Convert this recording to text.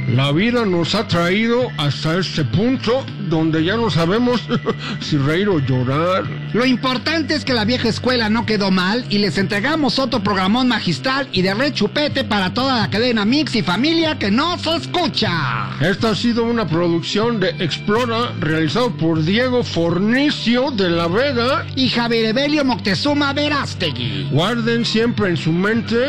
La vida nos ha traído hasta este punto donde ya no sabemos si reír o llorar. Lo importante es que la vieja escuela no quedó mal y les entregamos otro programón magistral y de rechupete para toda la cadena Mix y familia que nos escucha. Esta ha sido una producción de Explora, realizado por Diego Fornicio de la Vega y Javier Evelio Moctezuma Verástegui. Guarden siempre en su mente